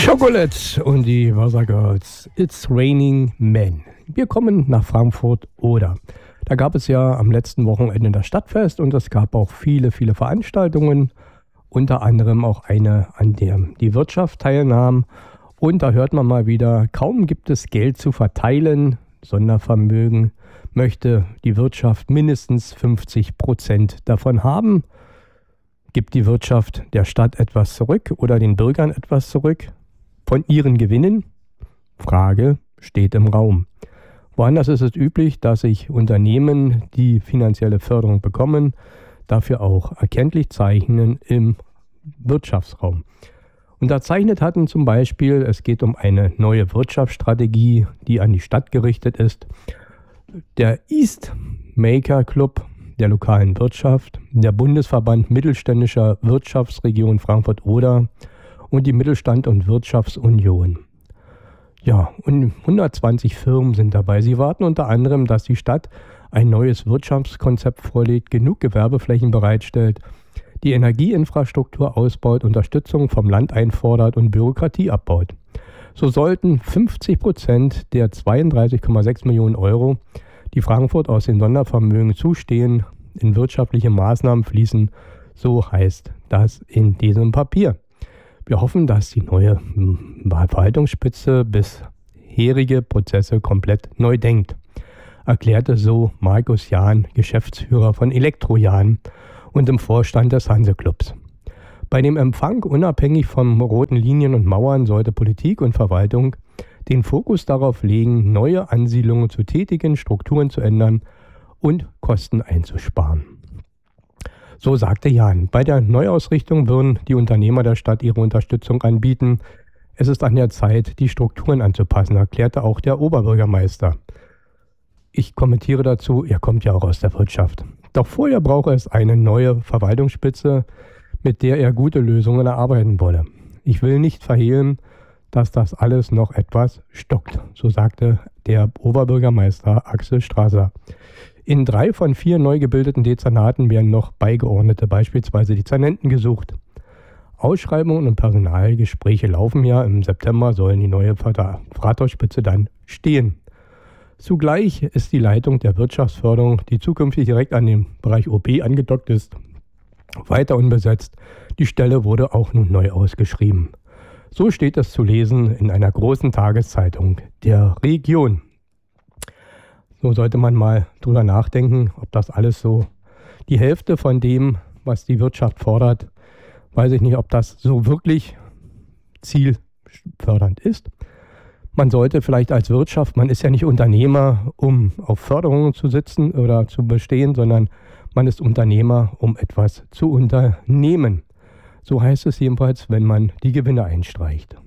Chocolate und die Wassergirls. It's raining men. Wir kommen nach Frankfurt-Oder. Da gab es ja am letzten Wochenende das Stadtfest und es gab auch viele Veranstaltungen. Unter anderem auch eine, an der die Wirtschaft teilnahm. Und da hört man mal wieder, kaum gibt es Geld zu verteilen, Sondervermögen, möchte die Wirtschaft mindestens 50% davon haben. Gibt die Wirtschaft der Stadt etwas zurück oder den Bürgern etwas zurück von ihren Gewinnen? Frage steht im Raum. Woanders ist es üblich, dass sich Unternehmen, die finanzielle Förderung bekommen, dafür auch erkenntlich zeichnen im Wirtschaftsraum. Unterzeichnet hatten zum Beispiel, es geht um eine neue Wirtschaftsstrategie, die an die Stadt gerichtet ist, der East Maker Club der lokalen Wirtschaft, der Bundesverband Mittelständischer Wirtschaftsregion Frankfurt-Oder und die Mittelstand- und Wirtschaftsunion. Ja, und 120 Firmen sind dabei. Sie warten unter anderem, dass die Stadt ein neues Wirtschaftskonzept vorlegt, genug Gewerbeflächen bereitstellt, die Energieinfrastruktur ausbaut, Unterstützung vom Land einfordert und Bürokratie abbaut. So sollten 50% der 32,6 Millionen Euro, die Frankfurt aus den Sondervermögen zustehen, in wirtschaftliche Maßnahmen fließen, so heißt das in diesem Papier. Wir hoffen, dass die neue Verwaltungsspitze bisherige Prozesse komplett neu denkt, erklärte so Markus Jahn, Geschäftsführer von Elektrojahn und im Vorstand des Hanseclubs. Bei dem Empfang, unabhängig von roten Linien und Mauern, sollte Politik und Verwaltung den Fokus darauf legen, neue Ansiedlungen zu tätigen, Strukturen zu ändern und Kosten einzusparen. So sagte Jahn. Bei der Neuausrichtung würden die Unternehmer der Stadt ihre Unterstützung anbieten. Es ist an der Zeit, die Strukturen anzupassen, erklärte auch der Oberbürgermeister. Ich kommentiere dazu, er kommt ja auch aus der Wirtschaft. Doch vorher brauche es eine neue Verwaltungsspitze, mit der er gute Lösungen erarbeiten wolle. Ich will nicht verhehlen, dass das alles noch etwas stockt, so sagte der Oberbürgermeister Axel Strasser. In 3 von 4 neu gebildeten Dezernaten werden noch Beigeordnete, beispielsweise Dezernenten, gesucht. Ausschreibungen und Personalgespräche laufen ja. Im September sollen die neue Rathausspitze dann stehen. Zugleich ist die Leitung der Wirtschaftsförderung, die zukünftig direkt an den Bereich OP angedockt ist, weiter unbesetzt. Die Stelle wurde auch nun neu ausgeschrieben. So steht es zu lesen in einer großen Tageszeitung der Region. So sollte man mal drüber nachdenken, ob das alles so die Hälfte von dem, was die Wirtschaft fordert, weiß ich nicht, ob das so wirklich zielfördernd ist. Man sollte vielleicht als Wirtschaft, man ist ja nicht Unternehmer, um auf Förderungen zu sitzen oder zu bestehen, sondern man ist Unternehmer, um etwas zu unternehmen. So heißt es jedenfalls, wenn man die Gewinne einstreicht.